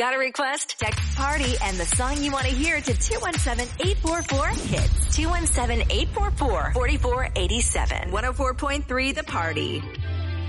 Got a request? Text party and the song you want to hear to 217-844-HITS. 217-844-4487. 104.3 The Party.